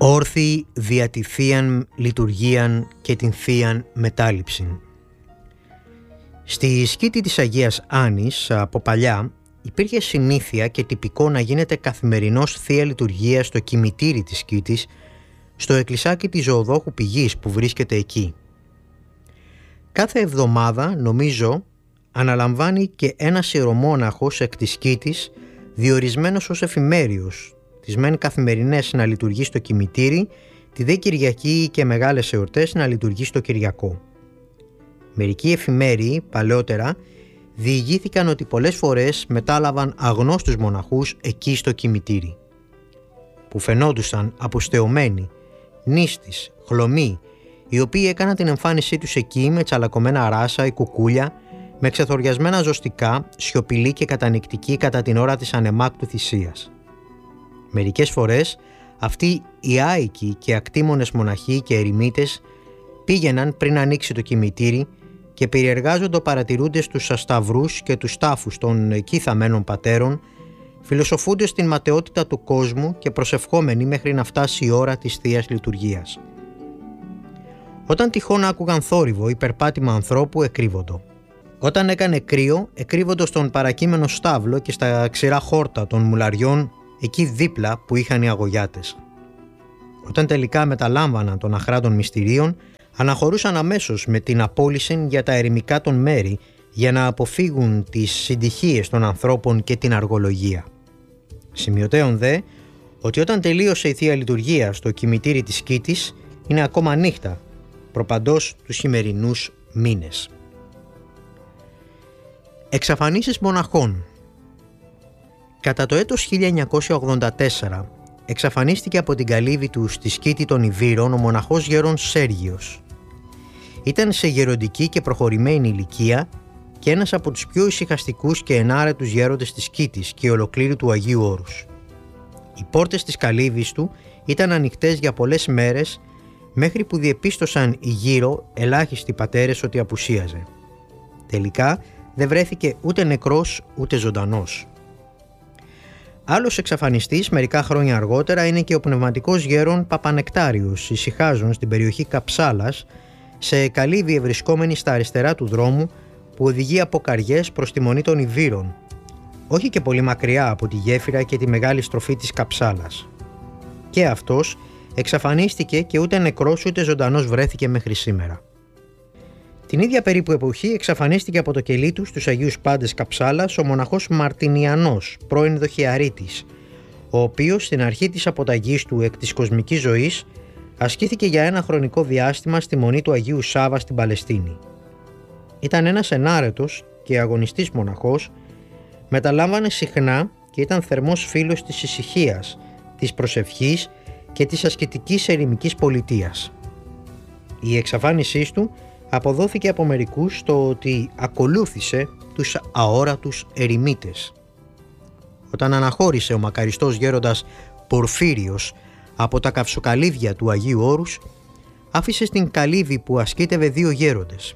Όρθιοι δια τη Θείαν Λειτουργίαν και την Θείαν Μετάληψην. Στη σκήτη της Αγίας Άννης από παλιά υπήρχε συνήθεια και τυπικό να γίνεται καθημερινώς Θεία Λειτουργία στο κημητήρι της σκήτης, στο εκκλησάκι της Ζωοδόχου Πηγής που βρίσκεται εκεί. Κάθε εβδομάδα, νομίζω, αναλαμβάνει και ένας ιερομόναχος εκ της σκήτης, διορισμένος ως εφημέριος, τις μεν καθημερινές να λειτουργεί στο κημητήρι, τη δε Κυριακή και μεγάλες εορτές να λειτουργεί στο Κυριακό. Μερικοί εφημέριοι, παλαιότερα, διηγήθηκαν ότι πολλές φορές μετάλαβαν αγνώστους μοναχούς εκεί στο κημητήρι, που φαινόντουσαν αποστεωμένοι, νήστης, χλωμοί, οι οποίοι έκαναν την εμφάνισή τους εκεί με τσαλακωμένα ράσα ή κουκούλια, με ξεθοριασμένα ζωστικά, σιωπηλοί και κατανυκτικοί κατά την ώρα της ανεμάκτου θυσίας. Μερικές φορές αυτοί οι άοικοι και ακτήμονες μοναχοί και ερημίτες πήγαιναν πριν ανοίξει το κημητήρι και περιεργάζονται παρατηρούντες τους ασταυρούς και τους τάφους των εκεί θαμένων πατέρων, φιλοσοφούνται στην ματαιότητα του κόσμου και προσευχόμενοι μέχρι να φτάσει η ώρα της Θείας Λειτουργίας. Όταν τυχόν άκουγαν θόρυβο ή περπάτημα ανθρώπου, εκρύβοντο. Όταν έκανε κρύο, εκρύβοντο στον παρακείμενο στάβλο και στα ξηρά χόρτα των μουλαριών, εκεί δίπλα που είχαν οι αγωγιάτες. Όταν τελικά μεταλάμβαναν των αχράντων μυστηρίων, αναχωρούσαν αμέσως με την απόλυση για τα ερημικά των μέρη, για να αποφύγουν τις συντυχίες των ανθρώπων και την αργολογία. Σημειωτέων δε, ότι όταν τελείωσε η Θεία Λειτουργία στο κημητήρι της σκήτης, είναι ακόμα νύχτα, προπαντός τους σημερινούς μήνες. Εξαφανίσεις μοναχών. Κατά το έτος 1984 εξαφανίστηκε από την καλύβη του στη σκήτη των Ιβύρων ο μοναχός γέρον Σέργιος. Ήταν σε γεροντική και προχωρημένη ηλικία και ένας από τους πιο ησυχαστικούς και ενάρετους γέροντες της σκήτης και ολοκλήρου του Αγίου Όρους. Οι πόρτες της καλύβης του ήταν ανοιχτές για πολλές μέρες, μέχρι που διεπίστωσαν οι γύρω ελάχιστοι πατέρες ότι απουσίαζε. Τελικά δεν βρέθηκε ούτε νεκρός ούτε ζωντανός. Άλλος εξαφανιστής μερικά χρόνια αργότερα είναι και ο πνευματικός γέρον Παπανεκτάριος, ησυχάζων στην περιοχή Καψάλας, σε καλύβη ευρισκόμενη στα αριστερά του δρόμου που οδηγεί από Καριές προς τη Μονή των Ιβύρων, όχι και πολύ μακριά από τη γέφυρα και τη μεγάλη στροφή της Καψάλας. Και αυτός εξαφανίστηκε και ούτε νεκρός ούτε ζωντανός βρέθηκε μέχρι σήμερα. Την ίδια περίπου εποχή εξαφανίστηκε από το κελί του στους Αγίους Πάντες Καψάλας ο μοναχός Μαρτινιανός, πρώην δοχιαρίτης, ο οποίος στην αρχή της αποταγής του εκ της κοσμικής ζωής ασκήθηκε για ένα χρονικό διάστημα στη Μονή του Αγίου Σάβα στην Παλαιστίνη. Ήταν ένας ενάρετος και αγωνιστής μοναχός, μεταλάμβανε συχνά και ήταν θερμός φίλος της ησυχίας, της προσευχής και της ασκητικής ερημικής πολιτείας. Η εξαφάνισή του αποδόθηκε από μερικούς στο ότι ακολούθησε τους αόρατους ερημίτες. Όταν αναχώρησε ο μακαριστός γέροντας Πορφύριος από τα καυσοκαλύβια του Αγίου Όρους, άφησε στην καλύβη που ασκήτευε 2 γέροντες.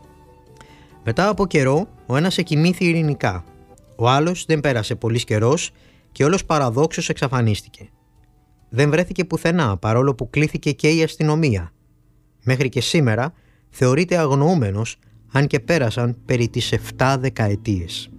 Μετά από καιρό, ο ένας εκοιμήθη ειρηνικά, ο άλλος δεν πέρασε πολύς καιρός και όλος παραδόξως εξαφανίστηκε. Δεν βρέθηκε πουθενά, παρόλο που κλήθηκε και η αστυνομία. Μέχρι και σήμερα θεωρείται αγνοούμενος, αν και πέρασαν περί τις 7 δεκαετίες.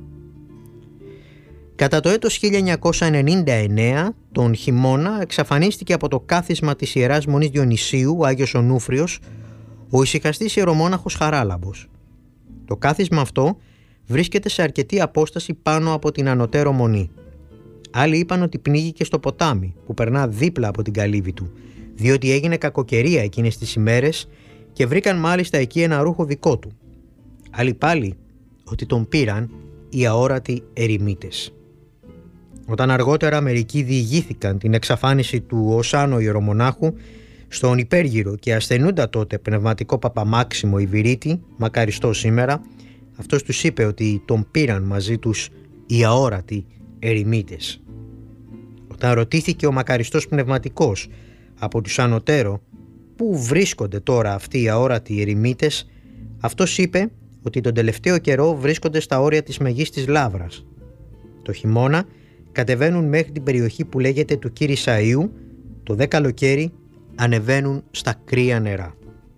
Κατά το έτος 1999, τον χειμώνα, εξαφανίστηκε από το κάθισμα της Ιεράς Μονής Διονυσίου, ο Άγιος Ονούφριος, ο ησυχαστής ιερομόναχος Χαράλαμπος. Το κάθισμα αυτό βρίσκεται σε αρκετή απόσταση πάνω από την ανωτέρω μονή. Άλλοι είπαν ότι πνίγηκε στο ποτάμι που περνά δίπλα από την καλύβη του, διότι έγινε κακοκαιρία εκείνες τις ημέρες και βρήκαν μάλιστα εκεί ένα ρούχο δικό του. Άλλοι πάλι ότι τον πήραν οι αόρατοι ερημίτες. Όταν αργότερα μερικοί διηγήθηκαν την εξαφάνιση του ως άνω ιερομονάχου στον υπέργυρο και ασθενούντα τότε πνευματικό Παπαμάξιμο Ιβυρίτη, μακαριστό σήμερα, αυτός τους είπε ότι τον πήραν μαζί τους οι αόρατοι ερημίτες. Όταν ρωτήθηκε ο μακαριστός πνευματικός από τους ανωτέρω πού βρίσκονται τώρα αυτοί οι αόρατοι ερημίτες, αυτός είπε ότι τον τελευταίο καιρό βρίσκονται στα όρια της Μεγίστης Λαύρας. Το χειμώνα κατεβαίνουν μέχρι την περιοχή που λέγεται του Κύρισαΐου το δε καλοκαίρι ανεβαίνουν στα κρύα νερά.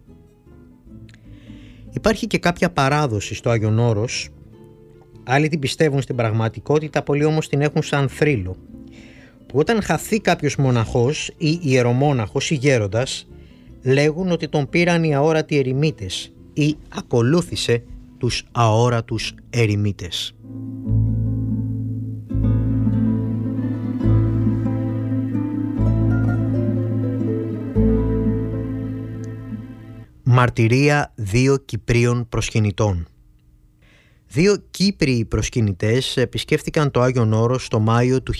Υπάρχει και κάποια παράδοση στο Άγιον Όρος, άλλοι την πιστεύουν στην πραγματικότητα, πολλοί όμως την έχουν σαν θρύλο, που όταν χαθεί κάποιος μοναχός ή ιερομόναχος ή γέροντας, λέγουν ότι τον πήραν οι αόρατοι ερημίτες ή ακολούθησε τους αόρατους ερημίτες. Μαρτυρία 2 Κυπρίων προσκυνητών. 2 Κύπριοι προσκυνητές επισκέφθηκαν το Άγιον Όρος το Μάιο του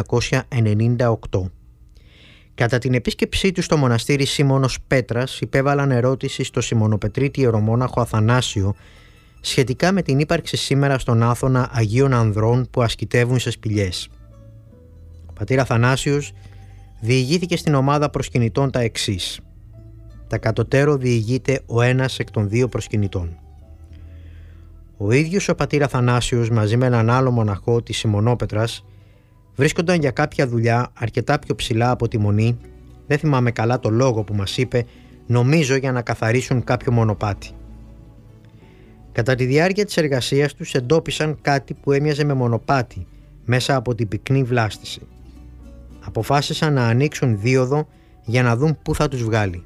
1998. Κατά την επίσκεψή τους στο μοναστήρι Σίμωνος Πέτρας υπέβαλαν ερώτηση στο Σιμωνοπετρίτη ιερομόναχο Αθανάσιο σχετικά με την ύπαρξη σήμερα στον Άθωνα Αγίων Ανδρών που ασκητεύουν σε σπηλιές. Ο πατήρ Αθανάσιος διηγήθηκε στην ομάδα προσκυνητών τα εξής. Τα κατωτέρω διηγείται ο ένας εκ των 2 προσκυνητών. Ο ίδιος ο πατήρ Αθανάσιος μαζί με έναν άλλο μοναχό της Σιμωνόπετρας βρίσκονταν για κάποια δουλειά αρκετά πιο ψηλά από τη μονή, δεν θυμάμαι καλά το λόγο που μας είπε, νομίζω για να καθαρίσουν κάποιο μονοπάτι. Κατά τη διάρκεια της εργασίας τους εντόπισαν κάτι που έμοιαζε με μονοπάτι μέσα από την πυκνή βλάστηση. Αποφάσισαν να ανοίξουν δίωδο για να δουν πού θα τους βγάλει.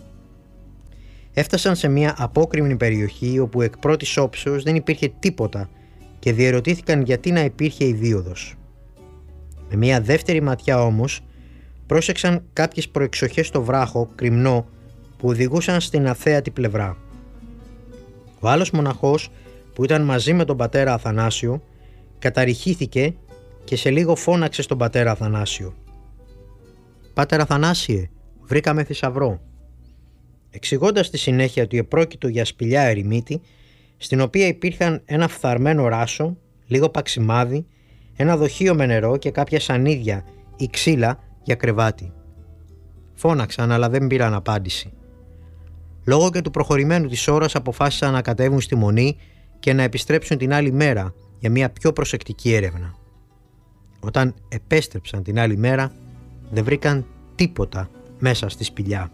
Έφτασαν σε μια απόκρημνη περιοχή όπου εκ πρώτης όψεως δεν υπήρχε τίποτα και διερωτήθηκαν γιατί να υπήρχε η δίωδος. Με μια δεύτερη ματιά όμως πρόσεξαν κάποιες προεξοχές στο βράχο κρυμνό που οδηγούσαν στην αθέατη πλευρά. Ο άλλος μοναχός που ήταν μαζί με τον πατέρα Αθανάσιο καταρριχήθηκε και σε λίγο φώναξε στον πατέρα Αθανάσιο. «Πάτερ Αθανάσιε, βρήκαμε θησαυρό», εξηγώντας στη συνέχεια ότι επρόκειτο για σπηλιά ερημίτη, στην οποία υπήρχαν ένα φθαρμένο ράσο, λίγο παξιμάδι, ένα δοχείο με νερό και κάποια σανίδια ή ξύλα για κρεβάτι. Φώναξαν, αλλά δεν πήραν απάντηση. Λόγω και του προχωρημένου της ώρας αποφάσισαν να κατέβουν στη μονή και να επιστρέψουν την άλλη μέρα για μια πιο προσεκτική έρευνα. Όταν επέστρεψαν την άλλη μέρα, δεν βρήκαν τίποτα μέσα στη σπηλιά.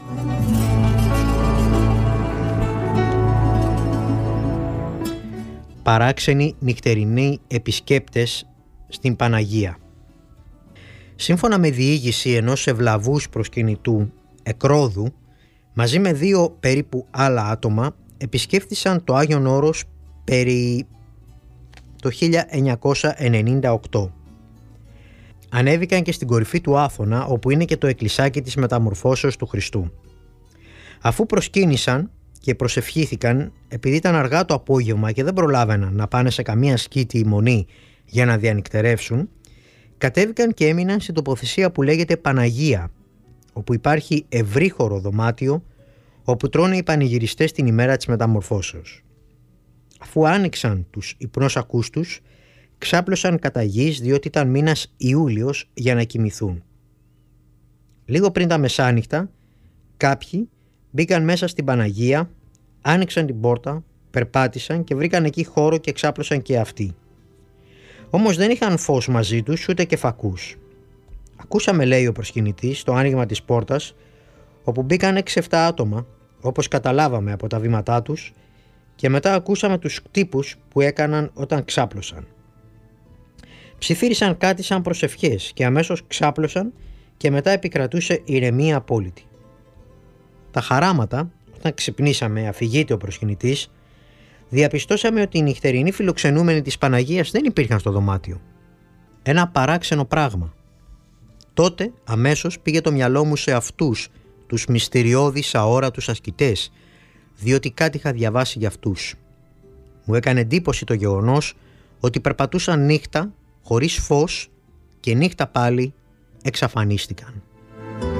Παράξενοι νυχτερινοί επισκέπτες στην Παναγία. Σύμφωνα με διήγηση ενός ευλαβούς προσκυνητού Εκρόδου, μαζί με 2 περίπου άλλα άτομα επισκέφθησαν το Άγιον Όρος περί το 1998. Ανέβηκαν και στην κορυφή του Άθωνα, όπου είναι και το εκκλησάκι της Μεταμορφώσεως του Χριστού. Αφού προσκύνησαν και προσευχήθηκαν, επειδή ήταν αργά το απόγευμα και δεν προλάβαιναν να πάνε σε καμία σκήτη ή μονή για να διανυκτερεύσουν, κατέβηκαν και έμειναν στην τοποθεσία που λέγεται Παναγία, όπου υπάρχει ευρύχωρο δωμάτιο όπου τρώνε οι πανηγυριστές την ημέρα της Μεταμορφώσεως. Αφού άνοιξαν τους υπνόσακούς τους, ξάπλωσαν κατά γης διότι ήταν μήνας Ιούλιος για να κοιμηθούν. Λίγο πριν τα μεσάνυχτα, κάποιοι μπήκαν μέσα στην Παναγία, άνοιξαν την πόρτα, περπάτησαν και βρήκαν εκεί χώρο και ξάπλωσαν και αυτοί. Όμως δεν είχαν φως μαζί τους ούτε και φακούς. Ακούσαμε, λέει ο προσκυνητής, το άνοιγμα της πόρτας, όπου μπήκαν 6-7 άτομα, όπως καταλάβαμε από τα βήματά τους, και μετά ακούσαμε τους χτύπους που έκαναν όταν ξάπλωσαν. Ψιθύρισαν κάτι σαν προσευχές και αμέσως ξάπλωσαν και μετά επικρατούσε ηρεμία απόλυτη. Τα χαράματα, όταν ξυπνήσαμε, αφηγείται ο προσκυνητής, διαπιστώσαμε ότι οι νυχτερινοί φιλοξενούμενοι της Παναγίας δεν υπήρχαν στο δωμάτιο. Ένα παράξενο πράγμα. Τότε αμέσως πήγε το μυαλό μου σε αυτούς, τους μυστηριώδεις αόρατους ασκητές, διότι κάτι είχα διαβάσει για αυτούς. Μου έκανε εντύπωση το γεγονός ότι περπατούσαν νύχτα, χωρίς φως, και νύχτα πάλι εξαφανίστηκαν.